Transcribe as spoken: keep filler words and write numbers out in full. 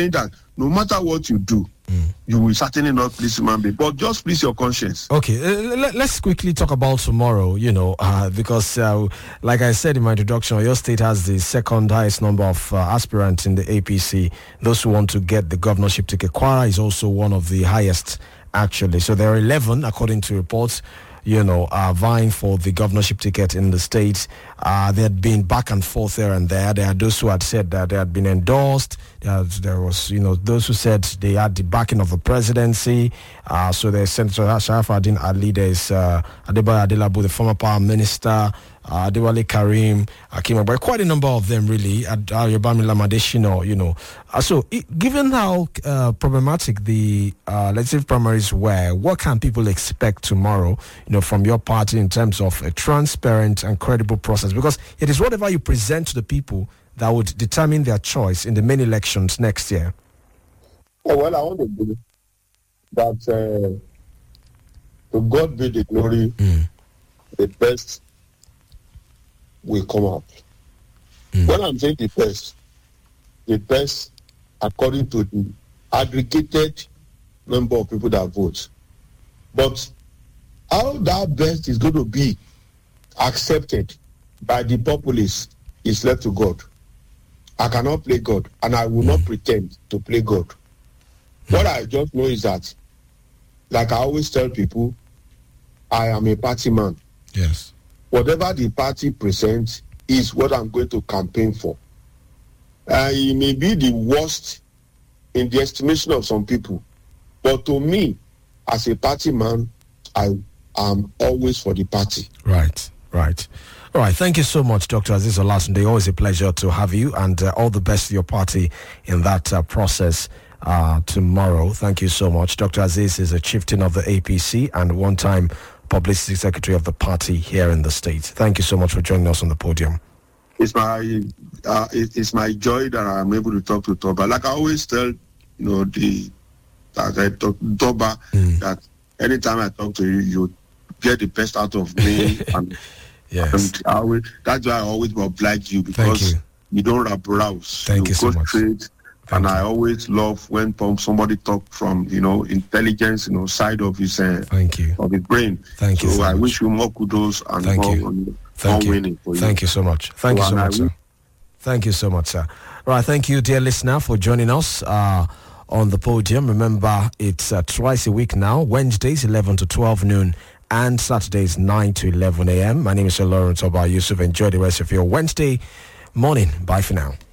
saying that no matter what you do, mm. you will certainly not please human being, but just please your conscience. Okay, uh, let, let's quickly talk about tomorrow, you know, uh, because uh, like I said in my introduction, your state has the second highest number of uh, aspirants in the A P C. Those who want to get the governorship ticket. Kwara is also one of the highest, actually. So there are eleven, according to reports, you know, uh, vying for the governorship ticket in the state. Uh, there had been back and forth there and there. There are those who had said that they had been endorsed. There, there was, you know, those who said they had the backing of the presidency. Uh, so there's Senator Sharafuddin Ali, there's uh, Adebayo Adelabu, the former power minister, uh, Adewale Karim, Akim Agbaje, quite a number of them really, Ayobami Lamadeshino, you know. Uh, so it, given how uh, problematic the uh, legislative primaries were, what can people expect tomorrow, you know, from your party in terms of a transparent and credible process? Because it is whatever you present to the people that would determine their choice in the main elections next year. Yeah, well, I want to believe that uh, to God be the glory, mm. the best will come out. Mm. When I'm saying the best, the best according to the aggregated number of people that vote. But how that best is going to be accepted by the populace is left to God. I cannot play God, and I will mm. not pretend to play God. Mm. What I just know is that, like I always tell people, I am a party man. Yes. Whatever the party presents is what I'm going to campaign for. Uh, it may be the worst in the estimation of some people, but to me, as a party man, I am always for the party. Right, right. All right, thank you so much, Doctor Azeez Olatunde. Always a pleasure to have you, and uh, all the best to your party in that uh, process uh, tomorrow. Thank you so much. Doctor Azeez is a chieftain of the A P C and one-time publicity secretary of the party here in the state. Thank you so much for joining us on the podium. It's my uh, it, it's my joy that I'm able to talk to Toba. Like I always tell, you know, the that I talk Toba mm. that anytime I talk to you, you get the best out of me. and, yes. and I always, that's why I always oblige you, because you. you don't rap browse. Thank you, you go so much. straight. And I always love when somebody talk from, you know, intelligence, you know, side of his uh, Thank you. of his brain. Thank so you. So I much. wish you more kudos and Thank more, you. more Thank you. winning for you. Thank you so much. Thank so you so much, sir. Thank you so much, sir. All right, thank you, dear listener, for joining us uh, on the podium. Remember, it's uh, twice a week now, Wednesdays eleven to twelve noon, and Saturdays nine to eleven a.m. My name is Sir Lawrence Oba Yusuf. Enjoy the rest of your Wednesday morning. Bye for now.